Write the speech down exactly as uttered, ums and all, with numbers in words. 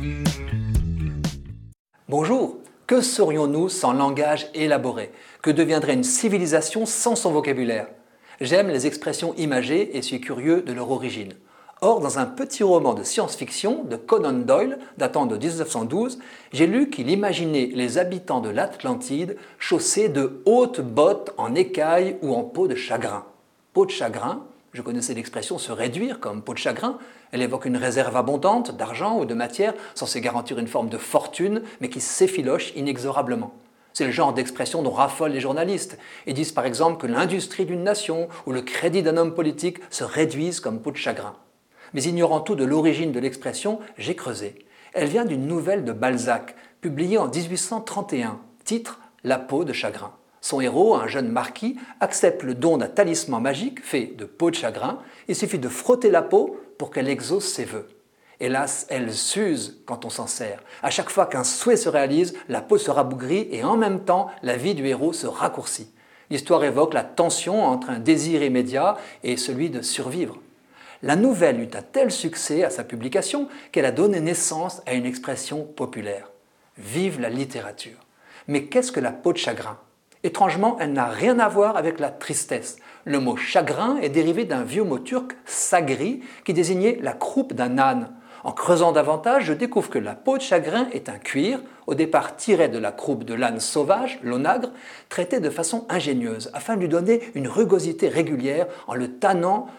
Bonjour, que serions-nous sans langage élaboré? Que deviendrait une civilisation sans son vocabulaire? J'aime les expressions imagées et suis curieux de leur origine. Or, dans un petit roman de science-fiction de Conan Doyle, datant de mille neuf cent douze, j'ai lu qu'il imaginait les habitants de l'Atlantide chaussés de hautes bottes en écailles ou en peau de chagrin. Peau de chagrin, je connaissais l'expression se réduire comme peau de chagrin. Elle évoque une réserve abondante d'argent ou de matière censée garantir une forme de fortune, mais qui s'effiloche inexorablement. C'est le genre d'expression dont raffolent les journalistes. Ils disent par exemple que l'industrie d'une nation ou le crédit d'un homme politique se réduisent comme peau de chagrin. Mais ignorant tout de l'origine de l'expression, j'ai creusé. Elle vient d'une nouvelle de Balzac, publiée en mille huit cent trente et un, titre « La peau de chagrin ». Son héros, un jeune marquis, accepte le don d'un talisman magique fait de peau de chagrin. Il suffit de frotter la peau pour qu'elle exauce ses vœux. Hélas, elle s'use quand on s'en sert. À chaque fois qu'un souhait se réalise, la peau se rabougrit et en même temps, la vie du héros se raccourcit. L'histoire évoque la tension entre un désir immédiat et celui de survivre. La nouvelle eut un tel succès à sa publication qu'elle a donné naissance à une expression populaire. Vive la littérature! Mais qu'est-ce que la peau de chagrin? Étrangement, elle n'a rien à voir avec la tristesse. Le mot chagrin est dérivé d'un vieux mot turc, sagri, qui désignait la croupe d'un âne. En creusant davantage, je découvre que la peau de chagrin est un cuir, au départ tiré de la croupe de l'âne sauvage, l'onagre, traité de façon ingénieuse, afin de lui donner une rugosité régulière en le tannant